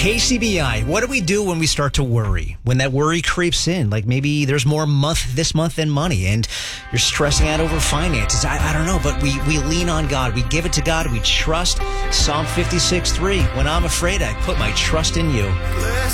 KCBI, what do we do when we start to worry? When that worry creeps in, like maybe there's more this month than money and you're stressing out over finances. I don't know, but we lean on God. We give it to God. We trust. Psalm 56:3. When I'm afraid, I put my trust in you.